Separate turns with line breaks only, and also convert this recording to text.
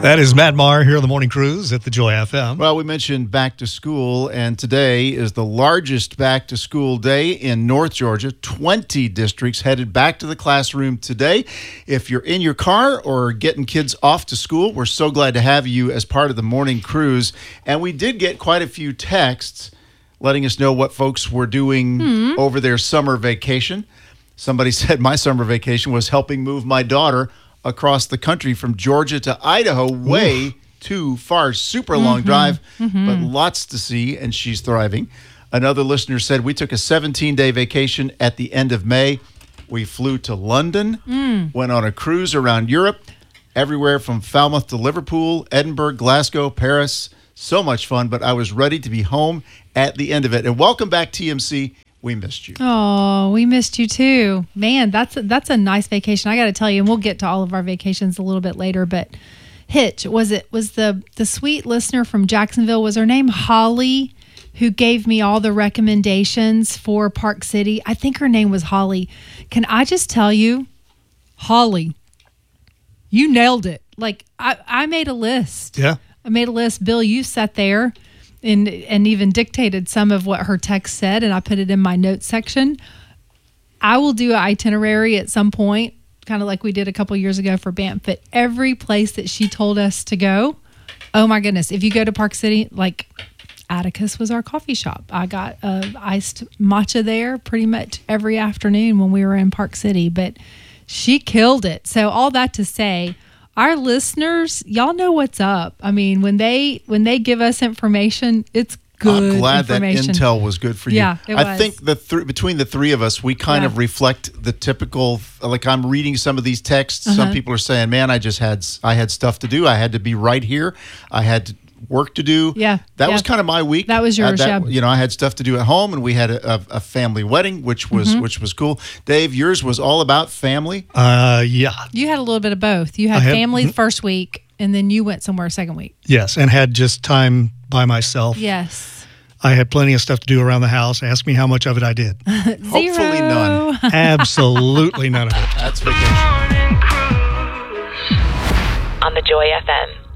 That is Matt Maher here on the Morning Cruise at the Joy FM.
Well, we mentioned back to school, and today is the largest back to school day in North Georgia. 20 districts headed back to the classroom today. If you're in your car or getting kids off to school, we're so glad to have you as part of the Morning Cruise. And we did get quite a few texts letting us know what folks were doing over their summer vacation. Somebody said my summer vacation was helping move my daughter across the country from Georgia to Idaho, way too far. Super long drive, but lots to see, and she's thriving. Another listener said, we took a 17-day vacation at the end of May. We flew to London, went on a cruise around Europe, everywhere from Falmouth to Liverpool, Edinburgh, Glasgow, Paris. So much fun, but I was ready to be home at the end of it. And welcome back, TMC. We missed you.
Oh, we missed you too. Man, that's a nice vacation. I got to tell you, and we'll get to all of our vacations a little bit later, but Hitch, was the sweet listener from Jacksonville, was her name Holly, who gave me all the recommendations for Park City? I think her name was Holly. Can I just tell you, Holly, you nailed it. Like, I made a list.
Yeah.
I made a list. Bill, you sat there and even dictated some of what her text said, and I put it in my notes section. I will do an itinerary at some point, kind of like we did a couple years ago for Banff, but every place that she told us to go, oh my goodness, if you go to Park City, like Atticus was our coffee shop. I got iced matcha there pretty much every afternoon when we were in Park City, but she killed it. So all that to say, our listeners, y'all know what's up. I mean, when they give us information, it's good.
I'm glad that
information.
intel was good for you.
Yeah, it was.
I think between the three of us, we kind of reflect the typical. Like, I'm reading some of these texts. Some people are saying, "Man, I had stuff to do. I had to be right here. I had work to do."
Yeah,
that was kind of my week.
That was yours.
I had stuff to do at home, and we had a family wedding, which was cool. Dave, yours was all about family.
Yeah.
You had a little bit of both. You had family the first week, and then you went somewhere second week.
Yes, and had just time by myself.
Yes.
I had plenty of stuff to do around the house. Ask me how much of it I did.
Hopefully none.
Absolutely none of it.
That's vacation.
On the Joy FM.